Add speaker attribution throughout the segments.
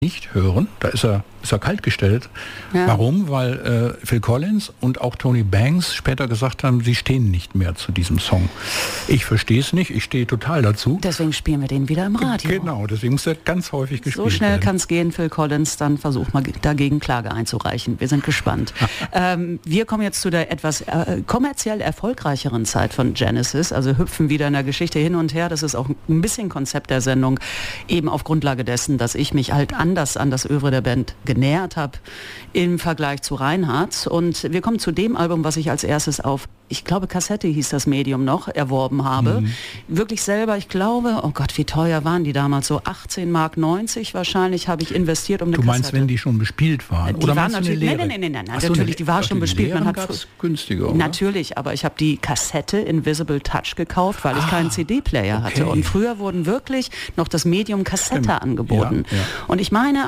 Speaker 1: nicht hören. Da ist er kaltgestellt. Ja. Warum? Weil Phil Collins und auch Tony Banks später gesagt haben, sie stehen nicht mehr zu diesem Song. Ich verstehe es nicht, ich stehe total dazu.
Speaker 2: Deswegen spielen wir den wieder im Radio.
Speaker 1: Genau, deswegen muss er ganz häufig gespielt werden.
Speaker 2: So schnell kann es gehen, Phil Collins, dann versuch mal dagegen Klage einzureichen. Wir sind gespannt. Wir kommen jetzt zu der etwas kommerziell erfolgreicheren Zeit von Genesis, also hüpfen wieder in der Geschichte hin und her. Das ist auch ein bisschen Konzept der Sendung, eben auf Grundlage dessen, dass ich mich halt anders an das Övre der Band genähert habe im Vergleich zu Reinhard. Und wir kommen zu dem Album, was ich als erstes auf, ich glaube Kassette hieß das Medium noch, erworben habe. Wirklich selber, ich glaube, oh Gott, wie teuer waren die damals? So 18,90 Mark wahrscheinlich habe ich investiert, um eine
Speaker 1: Kassette. Du meinst,
Speaker 2: Kassette.
Speaker 1: Wenn die schon bespielt waren?
Speaker 2: Die
Speaker 1: oder
Speaker 2: waren natürlich, nein, natürlich, die war schon bespielt.
Speaker 1: Man hat günstiger, oder?
Speaker 2: Natürlich, aber ich habe die Kassette Invisible Touch gekauft, weil ich keinen CD-Player hatte. Und früher wurden wirklich noch das Medium Kassette angeboten. Ja. Und ich meine,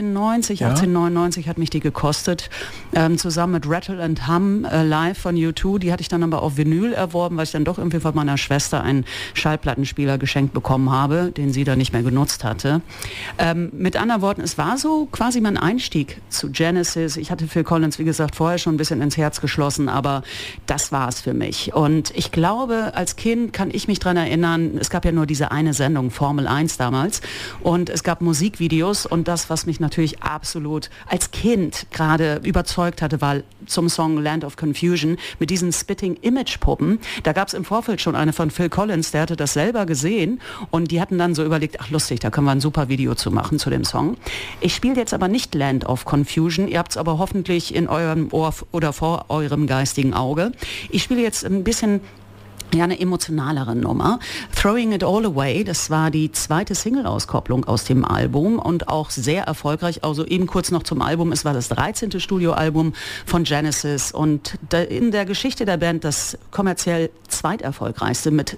Speaker 2: 1899 hat mich die gekostet, zusammen mit Rattle and Hum Live von U2. Die hatte ich dann aber auf Vinyl erworben, weil ich dann doch irgendwie von meiner Schwester einen Schallplattenspieler geschenkt bekommen habe, den sie dann nicht mehr genutzt hatte. Mit anderen Worten, es war so quasi mein Einstieg zu Genesis. Ich hatte Phil Collins, wie gesagt, vorher schon ein bisschen ins Herz geschlossen, aber das war es für mich. Und ich glaube, als Kind kann ich mich daran erinnern, es gab ja nur diese eine Sendung, Formel 1 damals, und es gab Musikvideos, und das, was mich natürlich absolut als Kind gerade überzeugt hatte, war zum Song Land of Confusion mit diesen Spitting-Image-Puppen. Da gab es im Vorfeld schon eine von Phil Collins, der hatte das selber gesehen, und die hatten dann so überlegt, ach lustig, da können wir ein super Video zu machen zu dem Song. Ich spiele jetzt aber nicht Land of Confusion, ihr habt es aber hoffentlich in eurem Ohr oder vor eurem geistigen Auge. Ich spiele jetzt ein bisschen eine emotionalere Nummer. Throwing It All Away, das war die zweite Single-Auskopplung aus dem Album und auch sehr erfolgreich. Also eben kurz noch zum Album, es war das 13. Studioalbum von Genesis und in der Geschichte der Band das kommerziell zweiterfolgreichste mit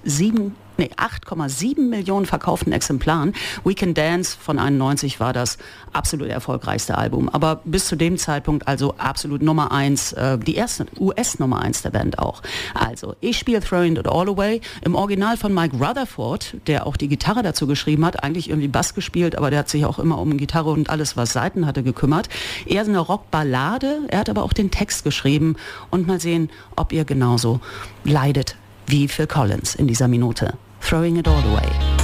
Speaker 2: 8,7 Millionen verkauften Exemplaren. We Can Dance von 91 war das absolut erfolgreichste Album. Aber bis zu dem Zeitpunkt also absolut Nummer 1, die erste US-Nummer 1 der Band auch. Also, ich spiele Throwing It All Away im Original von Mike Rutherford, der auch die Gitarre dazu geschrieben hat, eigentlich irgendwie Bass gespielt, aber der hat sich auch immer um Gitarre und alles, was Saiten hatte, gekümmert. Eher so eine Rockballade, er hat aber auch den Text geschrieben und mal sehen, ob ihr genauso leidet wie Phil Collins in dieser Minute. Throwing It All Away.